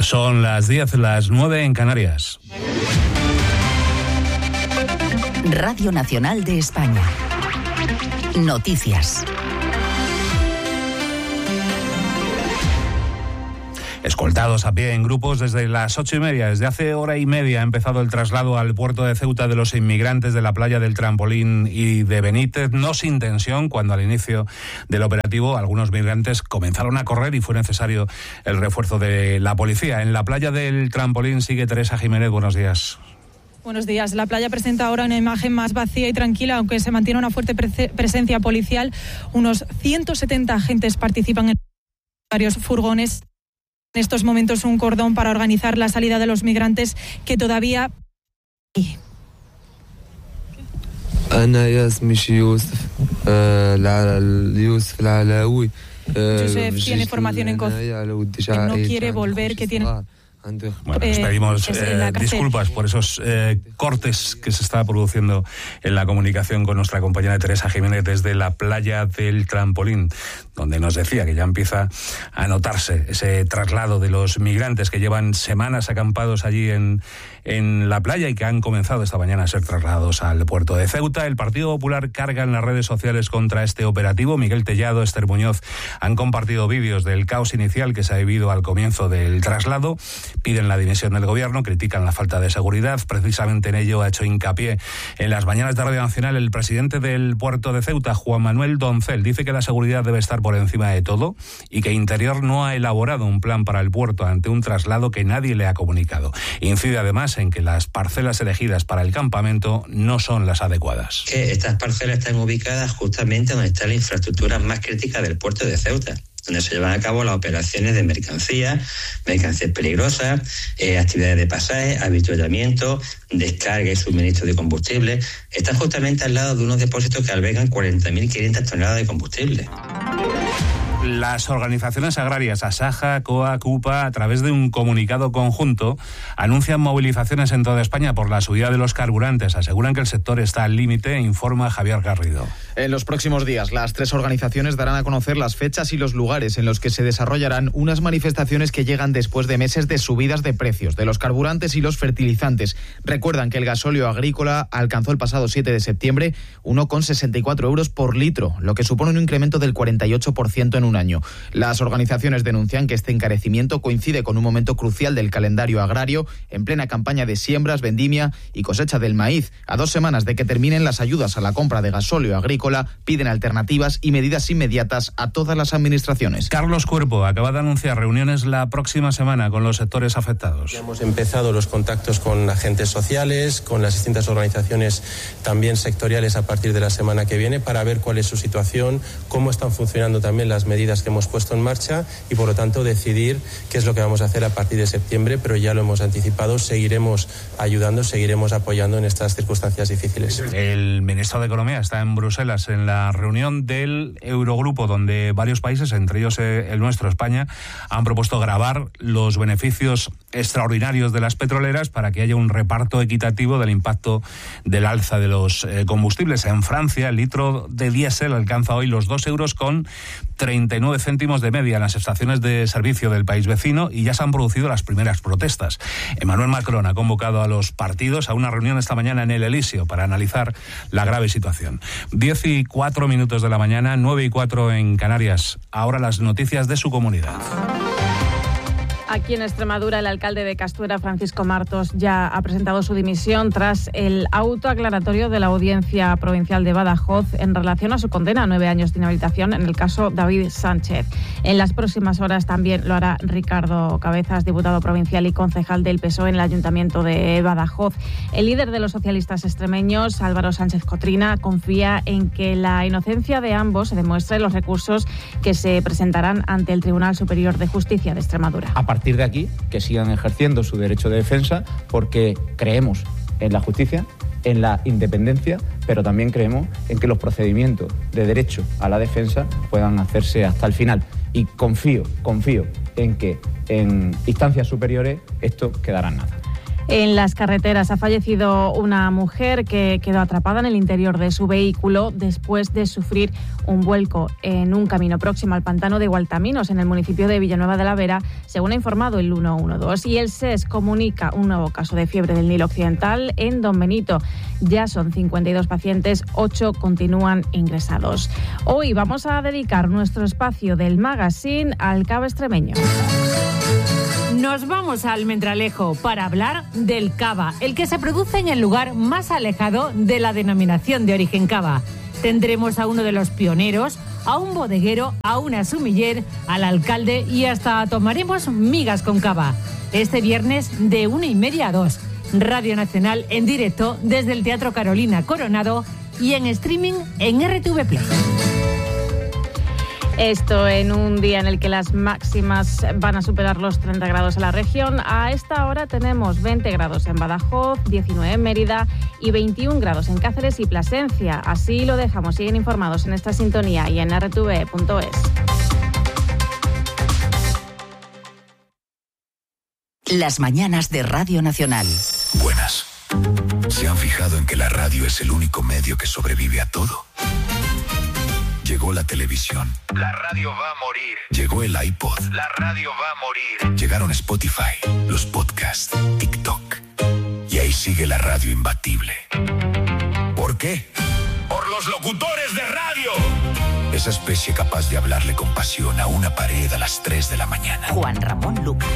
Son las 10, las 9 en Canarias. Radio Nacional de España. Noticias. Escoltados a pie en grupos desde las 8:30. Desde hace hora y media ha empezado el traslado al puerto de Ceuta de los inmigrantes de la playa del Trampolín y de Benítez, no sin tensión, cuando al inicio del operativo algunos migrantes comenzaron a correr y fue necesario el refuerzo de la policía. En la playa del Trampolín sigue Teresa Jiménez. Buenos días. Buenos días. La playa presenta ahora una imagen más vacía y tranquila, aunque se mantiene una fuerte presencia policial. Unos 170 agentes participan en varios furgones. En estos momentos un cordón para organizar la salida de los migrantes que todavía... Joseph tiene formación en cocina, no quiere volver, que tiene... Bueno, les pedimos disculpas por esos cortes que se está produciendo en la comunicación con nuestra compañera Teresa Jiménez desde la playa del Trampolín, donde nos decía que ya empieza a notarse ese traslado de los migrantes que llevan semanas acampados allí en la playa y que han comenzado esta mañana a ser trasladados al puerto de Ceuta. El Partido Popular carga en las redes sociales contra este operativo. Miguel Tellado, Esther Muñoz han compartido vídeos del caos inicial que se ha vivido al comienzo del traslado. Piden la dimisión del gobierno, critican la falta de seguridad. Precisamente en ello ha hecho hincapié en las mañanas de Radio Nacional el presidente del puerto de Ceuta, Juan Manuel Doncel. Dice que la seguridad debe estar por encima de todo y que Interior no ha elaborado un plan para el puerto ante un traslado que nadie le ha comunicado. Incide además en que las parcelas elegidas para el campamento no son las adecuadas. Que estas parcelas están ubicadas justamente donde está la infraestructura más crítica del puerto de Ceuta, donde se llevan a cabo las operaciones de mercancías peligrosas, actividades de pasaje, avituallamiento, descarga y suministro de combustible. Están justamente al lado de unos depósitos que albergan 40.500 toneladas de combustible. Las organizaciones agrarias Asaja, COA, CUPA, a través de un comunicado conjunto, anuncian movilizaciones en toda España por la subida de los carburantes. Aseguran que el sector está al límite, informa Javier Garrido. En los próximos días, las tres organizaciones darán a conocer las fechas y los lugares en los que se desarrollarán unas manifestaciones que llegan después de meses de subidas de precios de los carburantes y los fertilizantes. Recuerdan que el gasóleo agrícola alcanzó el pasado 7 de septiembre 1,64 euros por litro, lo que supone un incremento del 48% en un año. Las organizaciones denuncian que este encarecimiento coincide con un momento crucial del calendario agrario, en plena campaña de siembras, vendimia y cosecha del maíz. A 2 semanas de que terminen las ayudas a la compra de gasóleo agrícola, piden alternativas y medidas inmediatas a todas las administraciones. Carlos Cuerpo acaba de anunciar reuniones la próxima semana con los sectores afectados. Ya hemos empezado los contactos con agentes sociales, con las distintas organizaciones también sectoriales a partir de la semana que viene, para ver cuál es su situación, cómo están funcionando también las medidas que hemos puesto en marcha y, por lo tanto, decidir qué es lo que vamos a hacer a partir de septiembre, pero ya lo hemos anticipado, seguiremos ayudando, seguiremos apoyando en estas circunstancias difíciles. El ministro de Economía está en Bruselas en la reunión del Eurogrupo, donde varios países, entre ellos el nuestro, España, han propuesto gravar los beneficios extraordinarios de las petroleras para que haya un reparto equitativo del impacto del alza de los combustibles. En Francia, el litro de diésel alcanza hoy los 2,39 euros de media en las estaciones de servicio del país vecino y ya se han producido las primeras protestas. Emmanuel Macron ha convocado a los partidos a una reunión esta mañana en el Elíseo para analizar la grave situación. 10:04 de la mañana, 9:04 en Canarias. Ahora las noticias de su comunidad. Aquí en Extremadura, el alcalde de Castuera, Francisco Martos, ya ha presentado su dimisión tras el auto aclaratorio de la Audiencia Provincial de Badajoz en relación a su condena a 9 años de inhabilitación en el caso David Sánchez. En las próximas horas también lo hará Ricardo Cabezas, diputado provincial y concejal del PSOE en el Ayuntamiento de Badajoz. El líder de los socialistas extremeños, Álvaro Sánchez Cotrina, confía en que la inocencia de ambos se demuestre en los recursos que se presentarán ante el Tribunal Superior de Justicia de Extremadura. A partir de aquí, que sigan ejerciendo su derecho de defensa, porque creemos en la justicia, en la independencia, pero también creemos en que los procedimientos de derecho a la defensa puedan hacerse hasta el final. Y confío en que en instancias superiores esto quedará en nada. En las carreteras ha fallecido una mujer que quedó atrapada en el interior de su vehículo después de sufrir un vuelco en un camino próximo al pantano de Gualtaminos, en el municipio de Villanueva de la Vera, según ha informado el 112. Y el SES comunica un nuevo caso de fiebre del Nilo Occidental en Don Benito. Ya son 52 pacientes, 8 continúan ingresados. Hoy vamos a dedicar nuestro espacio del magazine al cava extremeño. Nos vamos a Almendralejo para hablar del cava, el que se produce en el lugar más alejado de la denominación de origen cava. Tendremos a uno de los pioneros, a un bodeguero, a una sumiller, al alcalde y hasta tomaremos migas con cava. Este viernes de 1:30 a 2. Radio Nacional en directo desde el Teatro Carolina Coronado y en streaming en RTV Play. Esto en un día en el que las máximas van a superar los 30 grados en la región. A esta hora tenemos 20 grados en Badajoz, 19 en Mérida y 21 grados en Cáceres y Plasencia. Así lo dejamos. Siguen informados en esta sintonía y en rtve.es. Las mañanas de Radio Nacional. Buenas. ¿Se han fijado en que la radio es el único medio que sobrevive a todo? Llegó la televisión. La radio va a morir. Llegó el iPod. La radio va a morir. Llegaron Spotify, los podcasts, TikTok. Y ahí sigue la radio imbatible. ¿Por qué? ¡Por los locutores de radio! Esa especie capaz de hablarle con pasión a una pared a las 3 de la mañana. Juan Ramón Lucas.